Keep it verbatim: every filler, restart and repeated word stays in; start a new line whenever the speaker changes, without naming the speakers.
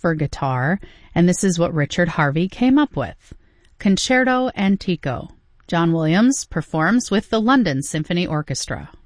for guitar, and this is what Richard Harvey came up with. Concerto Antico. John Williams performs with the London Symphony Orchestra.